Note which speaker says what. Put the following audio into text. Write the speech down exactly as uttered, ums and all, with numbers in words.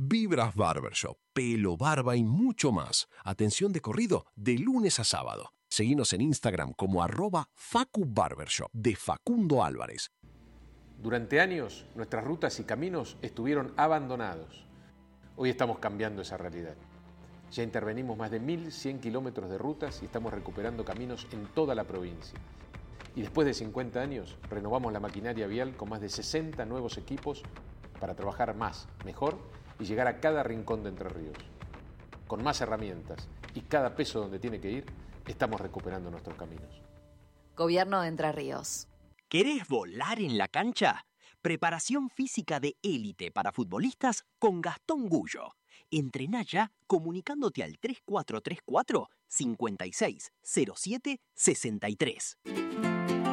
Speaker 1: Vibras Barbershop, pelo, barba y mucho más. Atención de corrido de lunes a sábado. Seguinos en Instagram como arroba Facu Barbershop de Facundo Álvarez.
Speaker 2: Durante años, nuestras rutas y caminos estuvieron abandonados. Hoy estamos cambiando esa realidad. Ya intervenimos más de mil cien kilómetros de rutas y estamos recuperando caminos en toda la provincia. Y después de cincuenta años, renovamos la maquinaria vial con más de sesenta nuevos equipos para trabajar más, mejor y llegar a cada rincón de Entre Ríos. Con más herramientas y cada peso donde tiene que ir, estamos recuperando nuestros caminos.
Speaker 3: Gobierno de Entre Ríos.
Speaker 4: ¿Querés volar en la cancha? Preparación física de élite para futbolistas con Gastón Gullo. Entrená ya comunicándote al tres cuatro tres cuatro, cinco seis cero siete, seis tres.